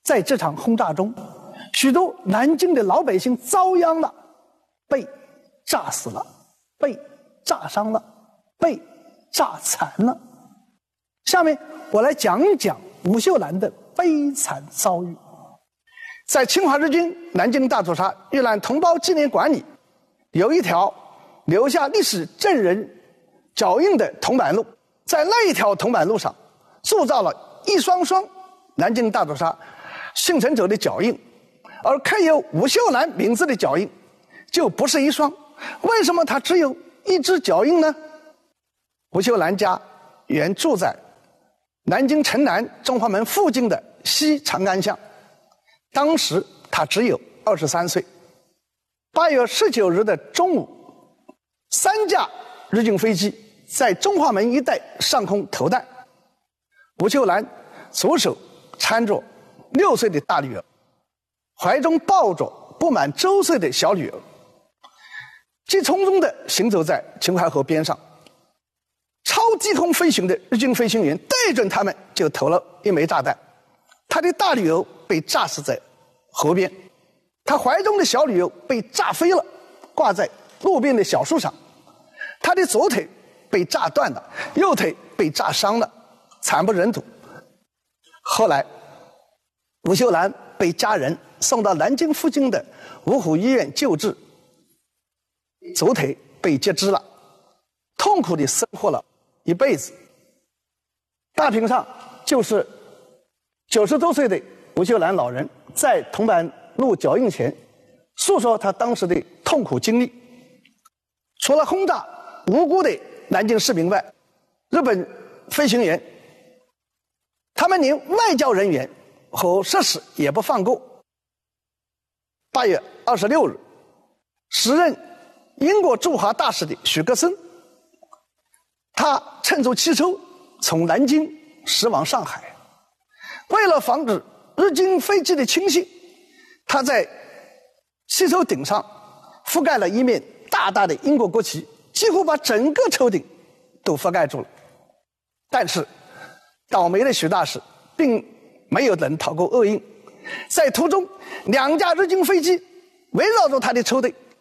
在这场轰炸中，许多南京的老百姓遭殃了，被炸死了，被炸伤了，被炸残了。下面我来讲一讲吴秀兰的悲惨遭遇。在侵华日军南京大屠杀遇难同胞纪念馆里，有一条留下历史证人脚印的铜板路，在那一条铜板路上铸造了一双双南京大屠杀幸存者的脚印，而刻有吴秀兰名字的脚印就不是一双。为什么他只有一只脚印呢？吴秀兰家原住在南京城南中华门附近的西长安巷，当时他只有23岁。8月19日的中午，3架日军飞机在中华门一带上空投弹，吴秀兰左手搀着6岁的大女儿，怀中抱着不满周岁的小女儿，急匆匆地行走在秦淮河边上。超低空飞行的日军飞行员对准他们就投了一枚炸弹，他的大女儿被炸死在河边，他怀中的小女儿被炸飞了，挂在路边的小树上。他的左腿被炸断了，右腿被炸伤了，惨不忍睹。后来吴秀兰被家人送到南京附近的芜湖医院救治，左腿被截肢了，痛苦地生活了一辈子。大屏上就是90多岁的吴秀兰老人在铜板路脚印前诉说他当时的痛苦经历。除了轰炸无辜的南京市民外，日本飞行员他们连外交人员和设施也不放过。8月26日，时任英国驻华大使的许格森，他乘坐汽车从南京驶往上海，为了防止日军飞机的侵袭，他在汽车顶上覆盖了一面大大的英国国旗，几乎把整个车顶都覆盖住了。但是倒霉的许大使并没有能逃过厄运，在途中2架日军飞机围绕着他的车队